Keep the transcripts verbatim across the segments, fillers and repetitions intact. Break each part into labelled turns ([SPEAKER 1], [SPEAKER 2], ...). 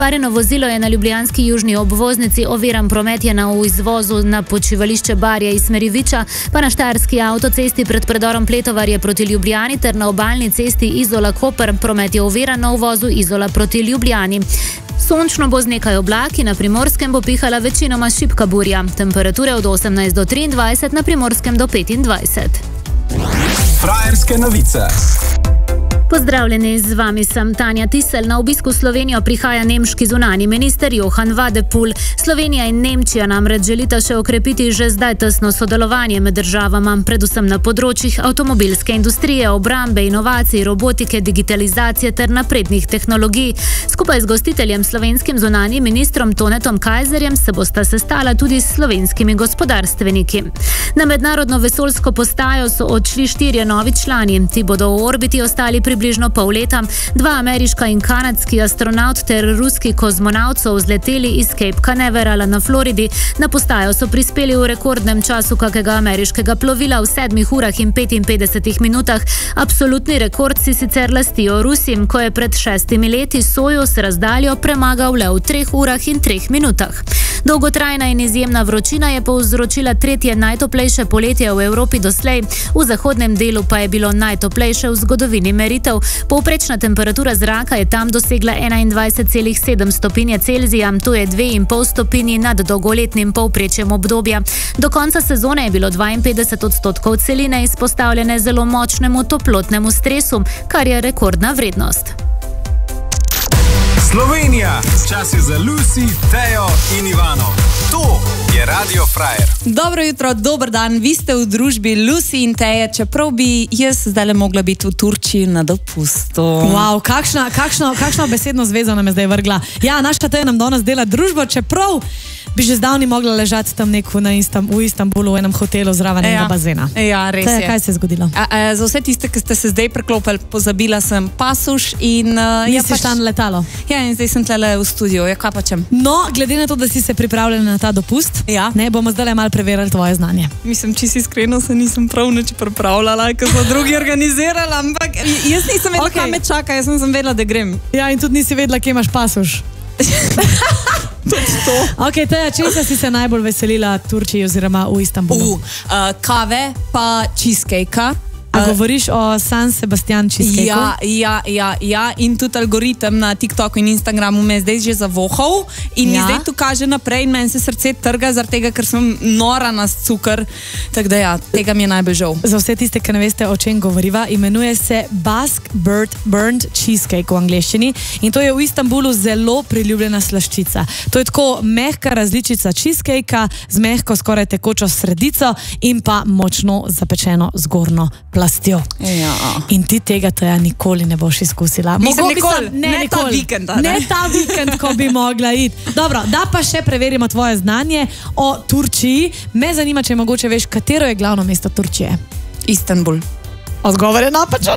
[SPEAKER 1] Parjeno vozilo je na ljubljanski južni obvoznici, oviran promet je na v izvozu na počivališče Barje iz smeri Viča, pa na štajerski avtocesti pred predorom Pletovarje proti Ljubljani ter na obalni cesti Izola-Koper. Promet je oviran na uvozu Izola proti Ljubljani. Sončno bo z nekaj oblaki, na Primorskem bo pihala večinoma šibka burja. Temperature od osemnajst do triindvajset, na Primorskem do petindvajset.
[SPEAKER 2] Frajerske novice.
[SPEAKER 1] Pozdravljeni, z vami sem Tanja Tisel. Na obisku v Slovenijo prihaja nemški zunanji minister Johann Wadephul. Slovenija in Nemčija namreč želita še okrepiti že zdaj tesno sodelovanje med državama, predvsem na področjih avtomobilske industrije, obrambe, inovacij, robotike, digitalizacije ter naprednih tehnologij. Skupaj z gostiteljem slovenskim zunanjim ministrom Tonetom Kajzerjem se bosta sestala tudi s slovenskimi gospodarstveniki. Na mednarodno vesoljsko postajo so odšli štirje novi člani. Ti bodo v orbiti ostali pri približno pol leta. Dva ameriška in kanadski astronaut ter ruski kozmonaut so vzleteli iz Cape Canaverala na Floridi. Na postajo so prispeli v rekordnem času kakega ameriškega plovila v sedmih urah in petinpetdesetih minutah. Absolutni rekord si sicer lastijo Rusi, ko je pred šestimi leti Sojuz razdaljo premagal le v treh urah in treh minutah. Dolgotrajna in izjemna vročina je povzročila tretje najtoplejše poletje v Evropi doslej. V zahodnem delu pa je bilo najtoplejše v zgodovini meritev. Povprečna temperatura zraka je tam dosegla enaindvajset celih sedem stopinje Celzija, to je dve in pol stopinji nad dolgoletnim povprečjem obdobja. Do konca sezone je bilo dvainpetdeset odstotkov celine izpostavljene zelo močnemu toplotnemu stresu, kar je rekordna vrednost.
[SPEAKER 2] Slovenija, čas je za Lucy, Tejo in Ivano. To je Radio Frajer.
[SPEAKER 3] Dobro jutro, dober dan, vi ste v družbi Lucy in Teje, čeprav bi jaz zdaj mogla biti v Turčiji na dopustu.
[SPEAKER 4] Wow, kakšna, kakšna, kakšna besedno zvezo nam je zdaj vrgla. Ja, naša Teja nam danes dela družbo, čeprav bi že zdavni mogla ležati tam neko na Istam, v Istanbulu v enem hotelu zraven enega
[SPEAKER 3] ja.
[SPEAKER 4] bazena.
[SPEAKER 3] Ja, res
[SPEAKER 4] Teja,
[SPEAKER 3] je.
[SPEAKER 4] kaj se je zgodilo?
[SPEAKER 3] A, a, za vse tiste, ki ste se zdaj preklopili, pozabila sem pasuš in... Uh,
[SPEAKER 4] Nisi
[SPEAKER 3] ja, pač,
[SPEAKER 4] šla na letalo?
[SPEAKER 3] Ja, in zdaj sem tlele v studiu, ja, kaj pa čem?
[SPEAKER 4] No, glede na to, da si se pripravljala na ta dopust,
[SPEAKER 3] ja.
[SPEAKER 4] ne, bomo zdaj malo preverili tvoje znanje.
[SPEAKER 3] Mislim, čisto iskreno se nisem prav nič pripravljala, ker so drugi organizirali, ampak jaz nisem vedela, okay. Kaj me čaka, jaz sem vedela, da grem.
[SPEAKER 4] Ja, in tudi nisi vedela, kje imaš pasuš.
[SPEAKER 3] Tudi to.
[SPEAKER 4] Ok, Teja, česa si se najbolj veselila Turčiji oziroma v Istanbulu?
[SPEAKER 3] Uh, uh, kave pa cheesecake-a.
[SPEAKER 4] A govoriš o San Sebastian cheesecake-u?
[SPEAKER 3] Ja, ja, ja, ja, in tudi algoritem na TikToku in Instagramu me je zdaj že zavohal in ja. Mi zdaj tu kaže naprej in meni se srce trga, zaradi tega, ker sem nora na cukor, tako da ja, tega mi je najbolj žal.
[SPEAKER 4] Za vse tiste, ki ne veste, o čem govoriva, imenuje se Basque Burnt Cheesecake v angleščini in to je v Istanbulu zelo priljubljena slaščica. To je tako mehka različica cheesecakea z mehko, skoraj tekočo sredico in pa močno zapečeno zgornjo plastjo.
[SPEAKER 3] Ja.
[SPEAKER 4] In ti tega Teja nikoli ne boš izkusila.
[SPEAKER 3] Mislim, nikoli,
[SPEAKER 4] ne,
[SPEAKER 3] ne
[SPEAKER 4] nikoli.
[SPEAKER 3] ta vikend. Ne?
[SPEAKER 4] ne ta vikend, ko bi mogla iti. Dobro, da pa še preverimo tvoje znanje o Turčiji. Me zanima, če mogoče veš, katero je glavno mesto Turčije.
[SPEAKER 3] Istanbul.
[SPEAKER 4] Odgovor je napačen.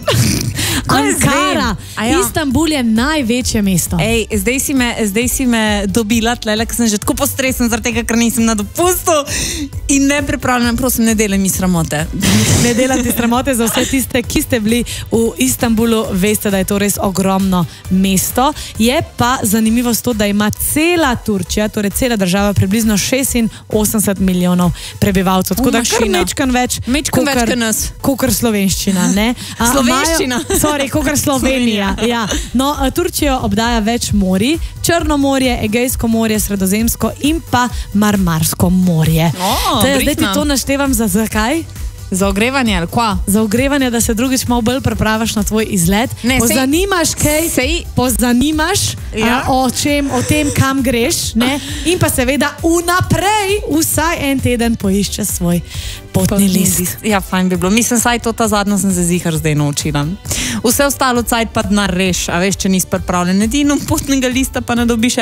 [SPEAKER 4] Ankara.
[SPEAKER 3] Ja.
[SPEAKER 4] Istanbul je največje mesto.
[SPEAKER 3] Ej, zdaj si me, zdaj si me dobila tlele, ker sem že tako postresen zaradi tega, ker nisem na dopustu in ne pripravljena, prosim, ne delaj mi sramote.
[SPEAKER 4] Ne delati sramote za vse tiste, ki ste bili v Istanbulu, veste, da je to res ogromno mesto. Je pa zanimivost to, da ima cela Turčija, torej cela država, približno šestinosemdeset milijonov prebivalcev. Tako da kar mečkan več,
[SPEAKER 3] mečkan več kot nas.
[SPEAKER 4] Kakor slovenščina, ne? A,
[SPEAKER 3] Slovenščina.
[SPEAKER 4] Majo, sorry, kakor Slovenija. Ja. No, Turčijo obdaja več morij, Črno morje, Egejsko morje, Sredozemsko in pa Marmarsko morje.
[SPEAKER 3] Oh,
[SPEAKER 4] zdaj ti to naštevam za zakaj?
[SPEAKER 3] Za ogrevanje ali kva?
[SPEAKER 4] Za ogrevanje, da se drugič malo bolj prepravaš na tvoj izlet. Ne, pozanimaš kaj,
[SPEAKER 3] sej,
[SPEAKER 4] pozanimaš ja. a, o, čem, o tem, kam greš, ne? In pa seveda vnaprej vsaj en teden poišče svoj potni list.
[SPEAKER 3] Ja, fajn bi bilo. Mislim, saj to ta zadnjo sem se zihar zdaj naučila. Vse ostalo cajt pa denar reš, a veš, če nisi pripravljen. Edino potnega lista pa ne dobiš